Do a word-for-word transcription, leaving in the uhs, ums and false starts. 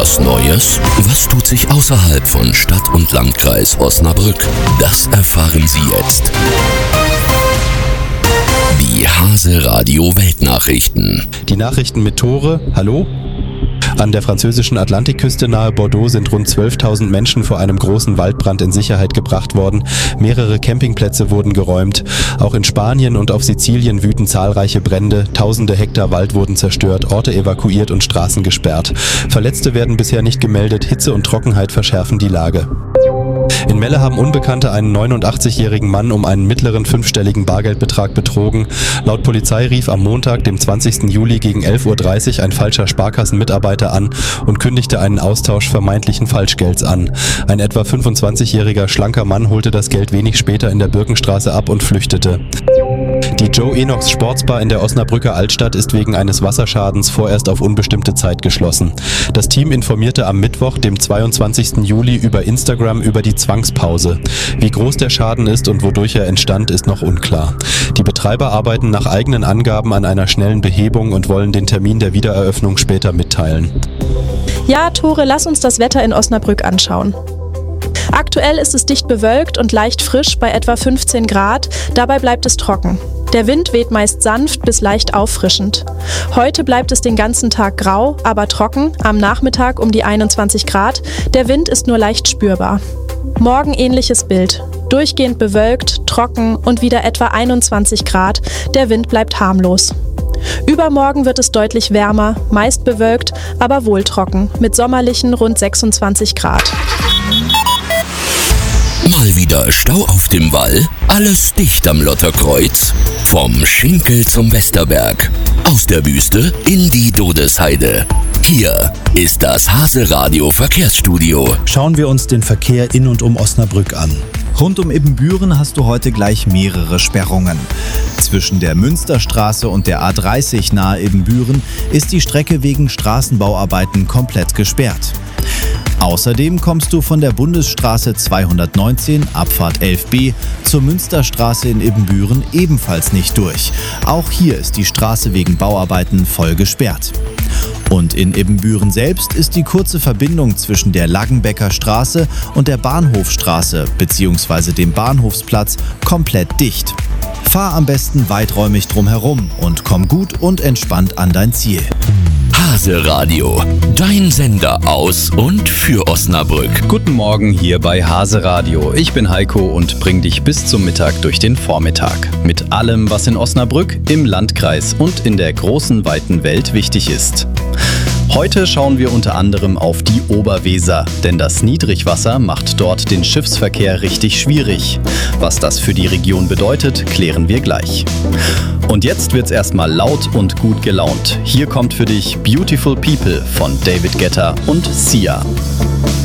Was Neues? Was tut sich außerhalb von Stadt und Landkreis Osnabrück? Das erfahren Sie jetzt. Die Hase Radio Weltnachrichten. Die Nachrichten mit Tore. Hallo? An der französischen Atlantikküste nahe Bordeaux sind rund zwölftausend Menschen vor einem großen Waldbrand in Sicherheit gebracht worden. Mehrere Campingplätze wurden geräumt. Auch in Spanien und auf Sizilien wüten zahlreiche Brände. Tausende Hektar Wald wurden zerstört, Orte evakuiert und Straßen gesperrt. Verletzte werden bisher nicht gemeldet. Hitze und Trockenheit verschärfen die Lage. In Melle haben Unbekannte einen neunundachtzigjährigen Mann um einen mittleren fünfstelligen Bargeldbetrag betrogen. Laut Polizei rief am Montag, dem zwanzigsten Juli gegen elf Uhr dreißig ein falscher Sparkassenmitarbeiter an und kündigte einen Austausch vermeintlichen Falschgelds an. Ein etwa fünfundzwanzigjähriger schlanker Mann holte das Geld wenig später in der Birkenstraße ab und flüchtete. Die Joe Enochs Sportsbar in der Osnabrücker Altstadt ist wegen eines Wasserschadens vorerst auf unbestimmte Zeit geschlossen. Das Team informierte am Mittwoch, dem zweiundzwanzigsten Juli, über Instagram über die Zwangspause. Wie groß der Schaden ist und wodurch er entstand, ist noch unklar. Die Betreiber arbeiten nach eigenen Angaben an einer schnellen Behebung und wollen den Termin der Wiedereröffnung später mitteilen. Ja, Tore, lass uns das Wetter in Osnabrück anschauen. Aktuell ist es dicht bewölkt und leicht frisch bei etwa fünfzehn Grad, dabei bleibt es trocken. Der Wind weht meist sanft bis leicht auffrischend. Heute bleibt es den ganzen Tag grau, aber trocken, am Nachmittag um die einundzwanzig Grad, der Wind ist nur leicht spürbar. Morgen ähnliches Bild. Durchgehend bewölkt, trocken und wieder etwa einundzwanzig Grad, der Wind bleibt harmlos. Übermorgen wird es deutlich wärmer, meist bewölkt, aber wohl trocken, mit sommerlichen rund sechsundzwanzig Grad. Mal wieder Stau auf dem Wall? Alles dicht am Lotterkreuz? Vom Schinkel zum Westerberg. Aus der Wüste in die Dodesheide. Hier ist das Hase Radio Verkehrsstudio. Schauen wir uns den Verkehr in und um Osnabrück an. Rund um Ibbenbüren hast du heute gleich mehrere Sperrungen. Zwischen der Münsterstraße und der A dreißig nahe Ibbenbüren ist die Strecke wegen Straßenbauarbeiten komplett gesperrt. Außerdem kommst du von der Bundesstraße zweihundertneunzehn, Abfahrt elf b, zur Münsterstraße in Ibbenbüren ebenfalls nicht durch. Auch hier ist die Straße wegen Bauarbeiten voll gesperrt. Und in Ibbenbüren selbst ist die kurze Verbindung zwischen der Laggenbecker Straße und der Bahnhofstraße bzw. dem Bahnhofsplatz komplett dicht. Fahr am besten weiträumig drumherum und komm gut und entspannt an dein Ziel. Hase Radio, dein Sender aus und für Osnabrück. Guten Morgen hier bei Hase Radio. Ich bin Heiko und bring dich bis zum Mittag durch den Vormittag. Mit allem, was in Osnabrück, im Landkreis und in der großen, weiten Welt wichtig ist. Heute schauen wir unter anderem auf die Oberweser, denn das Niedrigwasser macht dort den Schiffsverkehr richtig schwierig. Was das für die Region bedeutet, klären wir gleich. Und jetzt wird's erstmal laut und gut gelaunt. Hier kommt für dich Beautiful People von David Guetta und Sia.